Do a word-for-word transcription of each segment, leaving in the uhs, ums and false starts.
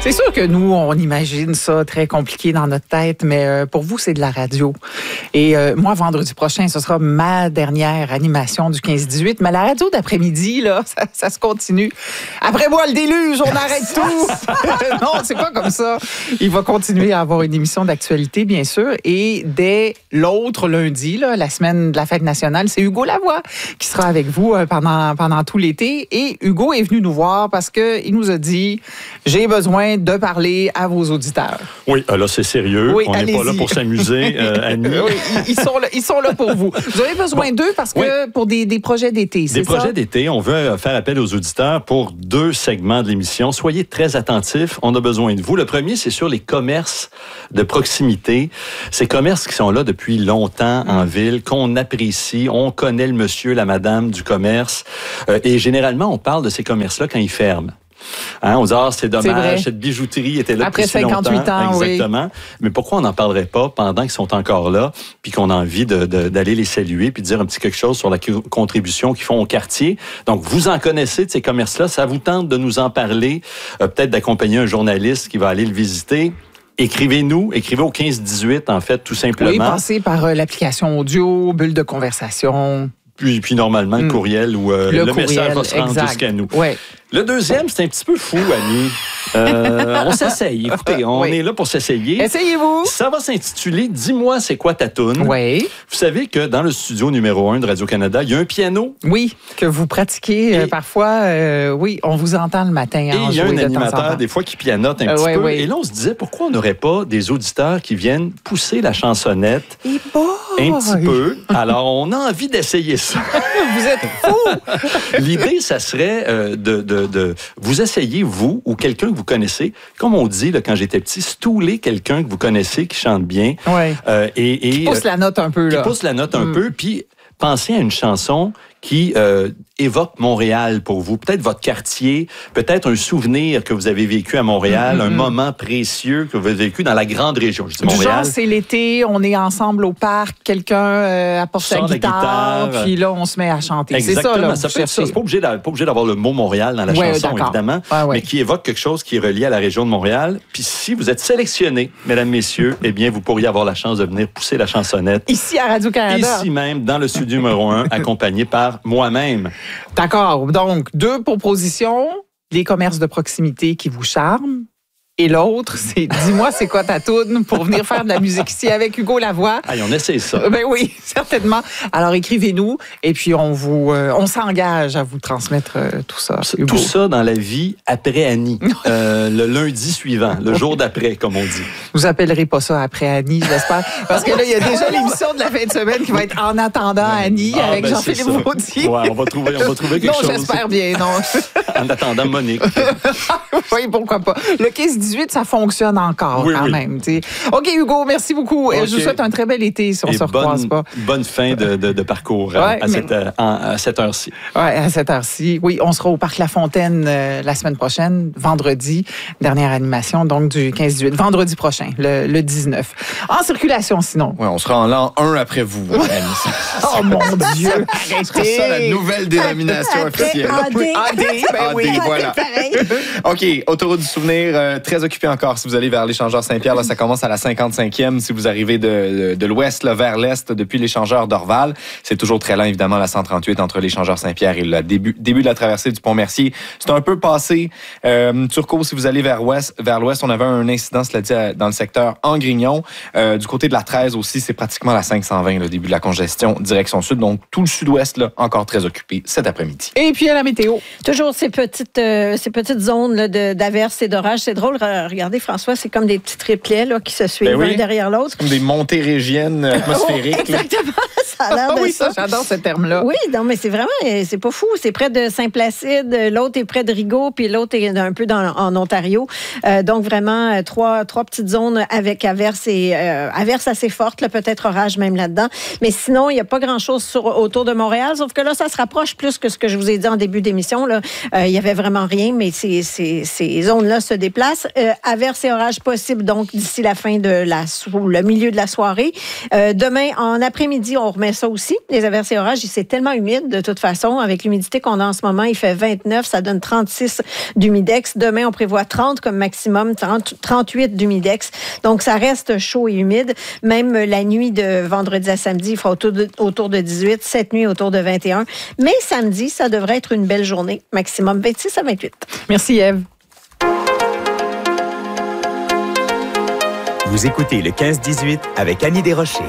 C'est sûr que nous, on imagine ça très compliqué dans notre tête, mais euh, pour vous, c'est de la radio. Et euh, moi, vendredi prochain, ce sera ma dernière animation du quinze dix-huit. Mais la radio d'après-midi, là, ça, ça se continue. Après moi, le déluge, on arrête tout. Non, c'est pas comme ça. Il va continuer à avoir une émission d'actualité, bien sûr. Et dès l'autre lundi, là, la semaine de la Fête nationale, c'est Hugo Lavoie qui sera avec vous euh, pendant, pendant tout l'été. Et Hugo est venu nous voir parce qu'il nous a dit, j'ai besoin de parler à vos auditeurs. Oui, là, c'est sérieux. Oui, on n'est pas là pour s'amuser, euh, Annie. Oui, ils, sont là, ils sont là pour vous. Vous avez besoin bon, d'eux parce que oui. pour des, des projets d'été, c'est Des ça? projets d'été, on veut faire appel aux auditeurs pour deux segments de l'émission. Soyez très attentifs, on a besoin de vous. Le premier, c'est sur les commerces de proximité. Ces commerces qui sont là depuis longtemps en ville, qu'on apprécie, on connaît le monsieur, la madame du commerce. Euh, et généralement, on parle de ces commerces-là quand ils ferment. Hein, on dit, ah, c'est dommage, c'est cette bijouterie était là après depuis si cinquante-huit longtemps. ans, exactement. Oui. Mais pourquoi on n'en parlerait pas pendant qu'ils sont encore là, puis qu'on a envie de, de, d'aller les saluer, puis de dire un petit quelque chose sur la contribution qu'ils font au quartier. Donc, vous en connaissez de ces commerces-là. Ça vous tente de nous en parler, euh, peut-être d'accompagner un journaliste qui va aller le visiter. Écrivez-nous, écrivez au quinze dix-huit, en fait, tout simplement. Oui, passez par euh, l'application audio, bulle de conversation. Puis, puis normalement, le courriel où euh, le, le courriel, message va se rendre exact. Jusqu'à nous. Ouais. Le deuxième, c'est un petit peu fou, Annie. Euh, on s'essaye. Écoutez, on oui. est là pour s'essayer. Essayez-vous. Ça va s'intituler « Dis-moi, c'est quoi ta toune? » Oui. Vous savez que dans le studio numéro un de Radio-Canada, il y a un piano. Oui, que vous pratiquez euh, parfois. Euh, oui, on vous entend le matin. Et il y a un animateur, des fois, qui pianote un euh, petit oui, peu. Oui. Et là, on se disait, pourquoi on n'aurait pas des auditeurs qui viennent pousser la chansonnette Et bon. un petit peu? Alors, on a envie d'essayer ça. Vous êtes fous! L'idée, ça serait euh, de, de, de vous essayer, vous, ou quelqu'un que vous connaissez, comme on dit là, quand j'étais petit, stouler quelqu'un que vous connaissez qui chante bien. Oui. Euh, et, et, qui pousse la note un peu. Là. Qui pousse la note un mm. peu, puis pensez à une chanson qui euh, évoque Montréal pour vous. Peut-être votre quartier, peut-être un souvenir que vous avez vécu à Montréal, mm-hmm. un moment précieux que vous avez vécu dans la grande région. Je dis Montréal. Genre, c'est l'été, on est ensemble au parc, quelqu'un euh, apporte sa guitare, guitare, puis là, on se met à chanter. Exactement. C'est ça, là. Ça peut être ça. C'est pas obligé, pas obligé d'avoir le mot Montréal dans la ouais, chanson, d'accord. évidemment, ouais, ouais. mais qui évoque quelque chose qui est relié à la région de Montréal. Puis si vous êtes sélectionné, mesdames, messieurs, eh bien, vous pourriez avoir la chance de venir pousser la chansonnette. Ici, à Radio-Canada. Ici même, dans le studio numéro un, accompagné par moi-même. D'accord. Donc, deux propositions. Les commerces de proximité qui vous charment. Et l'autre, c'est dis-moi, c'est quoi ta toune pour venir faire de la musique ici avec Hugo Lavoie. Allez, on essaie ça. Ben oui, certainement. Alors, écrivez-nous et puis on vous, euh, on s'engage à vous transmettre euh, tout ça. Hugo. Tout ça dans la vie après Annie. euh, le lundi suivant, le jour d'après, comme on dit. Vous appellerez pas ça après Annie, j'espère. Parce que là, il y a déjà l'émission de la fin de semaine qui va être En attendant Annie ah, avec ben Jean-Philippe Vautier. Ouais, on va trouver, on va trouver quelque non, chose. Non, j'espère bien, non. En attendant Monique. Oui, pourquoi pas. Le quinze dix-huit, ça fonctionne encore oui, quand oui. même. T'sais. OK, Hugo, merci beaucoup. Okay. Je vous souhaite un très bel été si on ne se recroise pas. Bonne fin de, de, de parcours ouais, à, mais... cette, à, à cette heure-ci. Oui, à cette heure-ci. Oui, on sera au Parc La Fontaine euh, la semaine prochaine, vendredi, dernière animation, donc du quinze dix-huit. Vendredi prochain, le, le dix-neuf. En circulation, sinon. Oui, on sera en l'an un après vous. Oh mon Dieu! C'est ça la nouvelle dénomination officielle. A D. A D, ben oui. A D, voilà. OK, autoroute du souvenir, euh, très occupé encore si vous allez vers l'échangeur Saint-Pierre. Là, ça commence à la cinquante-cinquième. Si vous arrivez de, de, de l'ouest là, vers l'est depuis l'échangeur d'Orval, c'est toujours très lent, évidemment, la cent trente-huit entre l'échangeur Saint-Pierre et le début, début de la traversée du Pont-Mercier. C'est un peu passé. Euh, Turcot, si vous allez vers l'ouest, vers l'ouest, on avait un incident, cela dit, dans le secteur Angrignon. Euh, du côté de la treize aussi, c'est pratiquement la cinq cent vingt, le début de la congestion, direction sud. Donc, tout le sud-ouest, là, encore très occupé cet après-midi. Et puis, à la météo. Toujours ces petites, euh, ces petites zones là, de, d'averses et d'orages. C'est drôle, regardez, François, c'est comme des petits triplets là, qui se suivent ben oui. l'un derrière l'autre. C'est comme des montées régiennes atmosphériques. Oh, exactement, ça a l'air ah, de oui, ça. ça. J'adore ce terme-là. Oui, non, mais c'est vraiment, c'est pas fou. C'est près de Saint-Placide, l'autre est près de Rigaud, puis l'autre est un peu dans, en Ontario. Euh, donc, vraiment, trois, trois petites zones avec averses et euh, averses assez fortes, là, peut-être orage même là-dedans. Mais sinon, il n'y a pas grand-chose sur, autour de Montréal, sauf que là, ça se rapproche plus que ce que je vous ai dit en début d'émission. Là. Euh, il n'y avait vraiment rien, mais c'est, c'est ces, ces zones-là se déplacent. Euh, averses et orages possibles, donc, d'ici la fin de la, le milieu de la soirée. Euh, demain, en après-midi, on remet ça aussi. Les averses et orages, c'est tellement humide, de toute façon. Avec l'humidité qu'on a en ce moment, il fait vingt-neuf, ça donne trente-six d'humidex. Demain, on prévoit trente comme maximum, trente, trente-huit d'humidex. Donc, ça reste chaud et humide. Même la nuit de vendredi à samedi, il fera autour de, autour de dix-huit, cette nuit autour de vingt et un. Mais samedi, ça devrait être une belle journée, maximum vingt-six à vingt-huit. Merci, Ève. Vous écoutez le quinze dix-huit avec Annie Desrochers.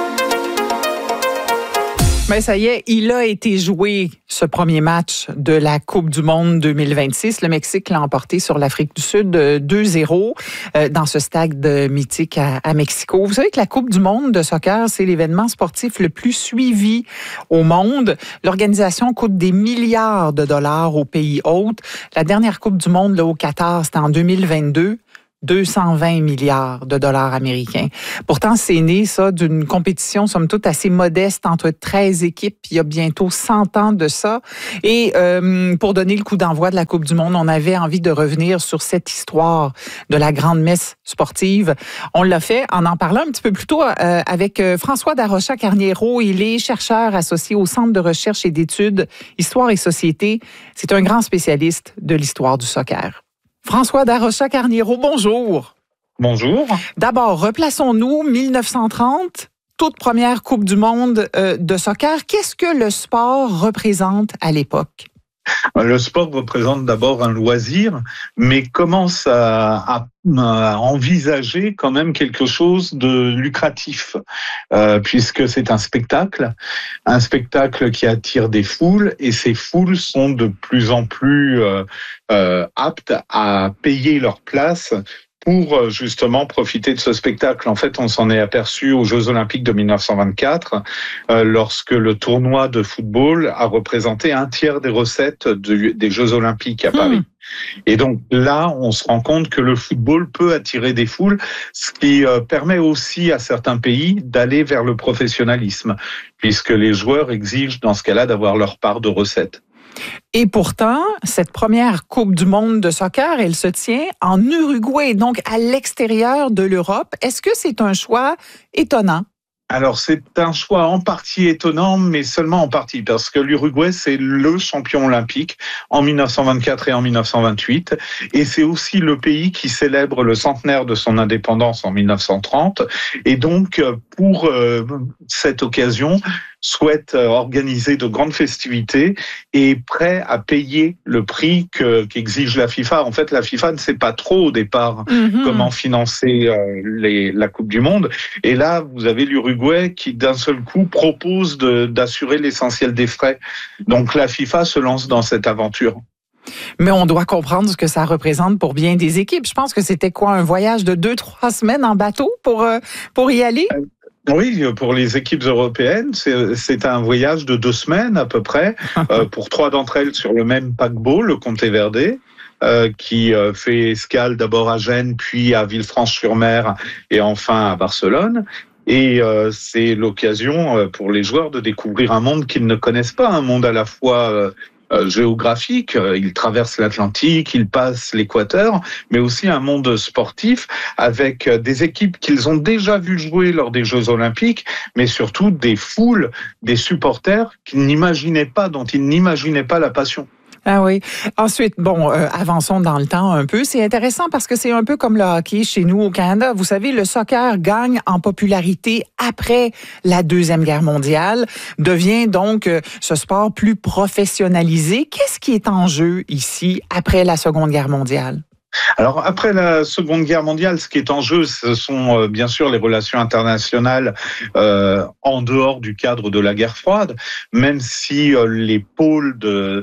Ben ça y est, il a été joué ce premier match de la Coupe du monde deux mille vingt-six. Le Mexique l'a emporté sur l'Afrique du Sud deux zéro euh, dans ce stade mythique à, à Mexico. Vous savez que la Coupe du monde de soccer, c'est l'événement sportif le plus suivi au monde. L'organisation coûte des milliards de dollars aux pays hôtes. La dernière Coupe du monde là, au Qatar, c'était en deux mille vingt-deux. deux cent vingt milliards de dollars américains. Pourtant, c'est né, ça, d'une compétition, somme toute, assez modeste entre treize équipes. Il y a bientôt cent ans de ça. Et euh, pour donner le coup d'envoi de la Coupe du monde, on avait envie de revenir sur cette histoire de la grande messe sportive. On l'a fait en en parlant un petit peu plus tôt euh, avec François Darocha-Carniero. Il est chercheur associé au Centre de recherche et d'études Histoire et Société. C'est un grand spécialiste de l'histoire du soccer. François Darocha-Carniero, bonjour. Bonjour. D'abord, replaçons-nous, mille neuf cent trente, toute première Coupe du monde euh, de soccer. Qu'est-ce que le sport représente à l'époque? Le sport représente d'abord un loisir, mais commence à, à, à envisager quand même quelque chose de lucratif, euh, puisque c'est un spectacle, un spectacle qui attire des foules, et ces foules sont de plus en plus euh, euh, aptes à payer leur place pour justement profiter de ce spectacle. En fait, on s'en est aperçu aux Jeux Olympiques de mille neuf cent vingt-quatre, euh, lorsque le tournoi de football a représenté un tiers des recettes de, des Jeux Olympiques à Paris. Mmh. Et donc là, on se rend compte que le football peut attirer des foules, ce qui euh, permet aussi à certains pays d'aller vers le professionnalisme, puisque les joueurs exigent dans ce cas-là d'avoir leur part de recettes. Et pourtant, cette première Coupe du monde de soccer, elle se tient en Uruguay, donc à l'extérieur de l'Europe. Est-ce que c'est un choix étonnant? Alors, c'est un choix en partie étonnant, mais seulement en partie, parce que l'Uruguay, c'est le champion olympique en mille neuf cent vingt-quatre et en mille neuf cent vingt-huit, et c'est aussi le pays qui célèbre le centenaire de son indépendance en mille neuf cent trente, et donc, pour euh, cette occasion, souhaite organiser de grandes festivités et est prêt à payer le prix que, qu'exige la FIFA. En fait, la FIFA ne sait pas trop au départ mm-hmm. comment financer euh, les, la Coupe du Monde. Et là, vous avez l'Uruguay qui, d'un seul coup, propose de, d'assurer l'essentiel des frais. Donc, la FIFA se lance dans cette aventure. Mais on doit comprendre ce que ça représente pour bien des équipes. Je pense que c'était quoi, un voyage de deux, trois semaines en bateau pour, euh, pour y aller? Euh... Oui, pour les équipes européennes, c'est, c'est un voyage de deux semaines à peu près, euh, pour trois d'entre elles sur le même paquebot, le Conte Verde, euh, qui euh, fait escale d'abord à Gênes, puis à Villefranche-sur-Mer et enfin à Barcelone. Et euh, c'est l'occasion euh, pour les joueurs de découvrir un monde qu'ils ne connaissent pas, un monde à la fois euh, Euh, géographique, ils traversent l'Atlantique, ils passent l'équateur, mais aussi un monde sportif avec des équipes qu'ils ont déjà vues jouer lors des Jeux Olympiques, mais surtout des foules, des supporters qu'ils n'imaginaient pas, dont ils n'imaginaient pas la passion. Ah oui. Ensuite, bon, euh, avançons dans le temps un peu. C'est intéressant parce que c'est un peu comme le hockey chez nous au Canada. Vous savez, le soccer gagne en popularité après la Deuxième Guerre mondiale, devient donc euh, ce sport plus professionnalisé. Qu'est-ce qui est en jeu ici après la Seconde Guerre mondiale? Alors, après la Seconde Guerre mondiale, ce qui est en jeu, ce sont euh, bien sûr les relations internationales euh, en dehors du cadre de la guerre froide, même si euh, les pôles de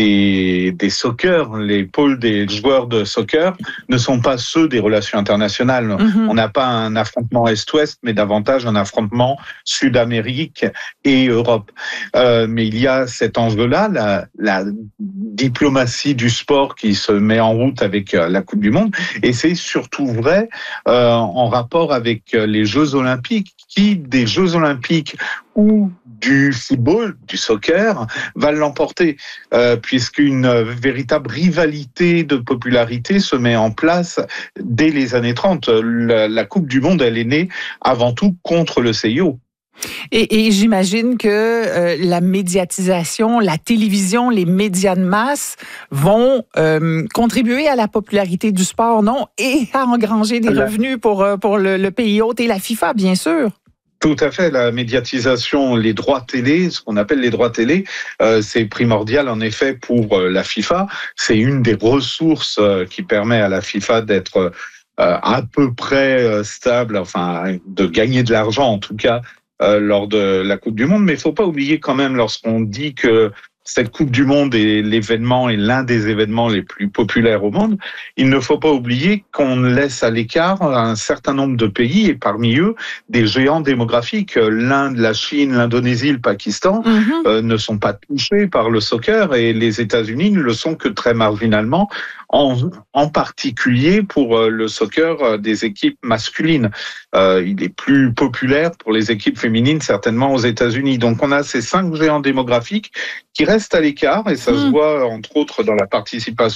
Des, des soccer, les pôles des joueurs de soccer ne sont pas ceux des relations internationales. Mm-hmm. On n'a pas un affrontement Est-Ouest, mais davantage un affrontement Sud-Amérique et Europe. Euh, mais il y a cet enjeu-là, la, la diplomatie du sport qui se met en route avec la Coupe du Monde, et c'est surtout vrai euh, en rapport avec les Jeux Olympiques, qui des Jeux Olympiques ou du football, du soccer, va l'emporter, euh, puisqu'une véritable rivalité de popularité se met en place dès les années trente. La, la Coupe du Monde, elle est née avant tout contre le C I O. Et, et j'imagine que euh, la médiatisation, la télévision, les médias de masse vont euh, contribuer à la popularité du sport, non? Et à engranger des revenus pour, pour le, le pays hôte et la FIFA, bien sûr. Tout à fait, la médiatisation, les droits télé, ce qu'on appelle les droits télé, euh, c'est primordial en effet pour euh, la FIFA. C'est une des ressources euh, qui permet à la FIFA d'être euh, à peu près euh, stable, enfin de gagner de l'argent en tout cas euh, lors de la Coupe du Monde. Mais il faut pas oublier quand même, lorsqu'on dit que cette Coupe du Monde est l'événement et l'un des événements les plus populaires au monde, il ne faut pas oublier qu'on laisse à l'écart un certain nombre de pays et parmi eux des géants démographiques. L'Inde, la Chine, l'Indonésie, le Pakistan mm-hmm. euh, ne sont pas touchés par le soccer et les États-Unis ne le sont que très marginalement, en, en particulier pour euh, le soccer euh, des équipes masculines. Euh, il est plus populaire pour les équipes féminines certainement aux États-Unis. Donc on a ces cinq géants démographiques qui restent à l'écart et ça mmh. se voit entre autres dans la participation